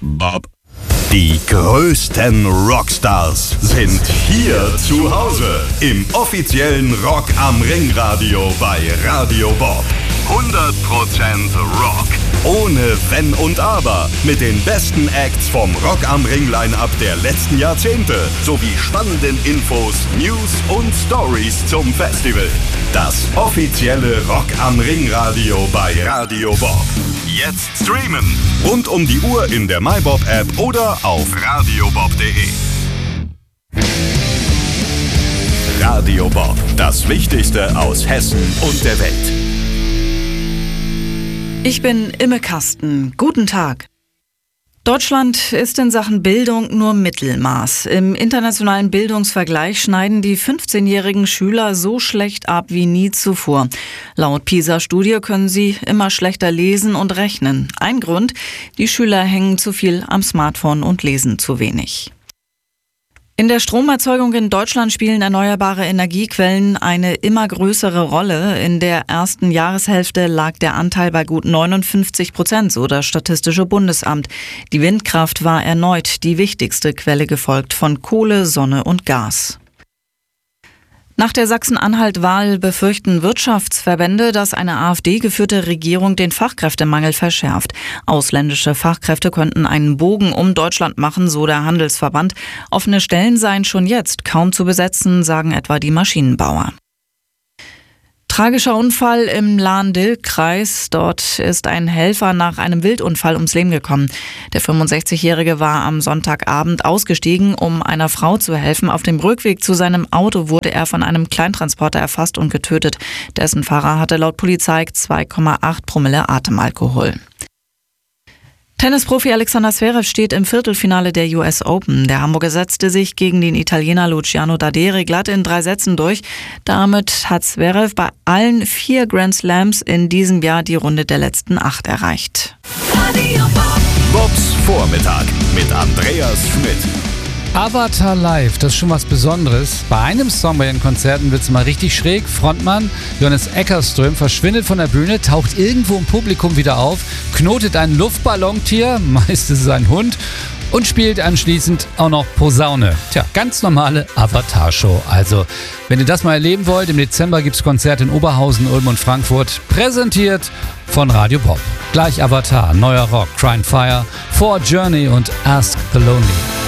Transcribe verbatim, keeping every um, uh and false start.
Bob. Die größten Rockstars sind hier zu Hause im offiziellen Rock am Ring Radio bei Radio Bob. hundert Prozent Rock. Ohne Wenn und Aber. Mit den besten Acts vom Rock am Ring Line-Up der letzten Jahrzehnte. Sowie spannenden Infos, News und Stories zum Festival. Das offizielle Rock am Ring Radio bei Radio Bob. Jetzt streamen. Rund um die Uhr in der MyBob-App oder auf radiobob punkt de. Radio Bob. Das Wichtigste aus Hessen und der Welt. Ich bin Imme Kasten. Guten Tag. Deutschland ist in Sachen Bildung nur Mittelmaß. Im internationalen Bildungsvergleich schneiden die fünfzehnjährigen Schüler so schlecht ab wie nie zuvor. Laut PISA-Studie können sie immer schlechter lesen und rechnen. Ein Grund: die Schüler hängen zu viel am Smartphone und lesen zu wenig. In der Stromerzeugung in Deutschland spielen erneuerbare Energiequellen eine immer größere Rolle. In der ersten Jahreshälfte lag der Anteil bei gut neunundfünfzig Prozent, so das Statistische Bundesamt. Die Windkraft war erneut die wichtigste Quelle, gefolgt von Kohle, Sonne und Gas. Nach der Sachsen-Anhalt-Wahl befürchten Wirtschaftsverbände, dass eine AfD-geführte Regierung den Fachkräftemangel verschärft. Ausländische Fachkräfte könnten einen Bogen um Deutschland machen, so der Handelsverband. Offene Stellen seien schon jetzt kaum zu besetzen, sagen etwa die Maschinenbauer. Tragischer Unfall im Lahn-Dill-Kreis. Dort ist ein Helfer nach einem Wildunfall ums Leben gekommen. Der fünfundsechzigjährige war am Sonntagabend ausgestiegen, um einer Frau zu helfen. Auf dem Rückweg zu seinem Auto wurde er von einem Kleintransporter erfasst und getötet. Dessen Fahrer hatte laut Polizei zwei Komma acht Promille Atemalkohol. Tennisprofi Alexander Zverev steht im Viertelfinale der U S Open. Der Hamburger setzte sich gegen den Italiener Luciano Darderi glatt in drei Sätzen durch. Damit hat Zverev bei allen vier Grand Slams in diesem Jahr die Runde der letzten acht erreicht. Bobs Vormittag mit Andreas Schmidt. Avatar live, das ist schon was Besonderes. Bei einem Song bei den Konzerten wird es mal richtig schräg. Frontmann Johannes Eckerström verschwindet von der Bühne, taucht irgendwo im Publikum wieder auf, knotet ein Luftballontier, meist ist es ein Hund, und spielt anschließend auch noch Posaune. Tja, ganz normale Avatar-Show. Also, wenn ihr das mal erleben wollt, im Dezember gibt es Konzerte in Oberhausen, Ulm und Frankfurt, präsentiert von Radio Bob. Gleich Avatar, neuer Rock, Crying Fire, For Journey und Ask the Lonely.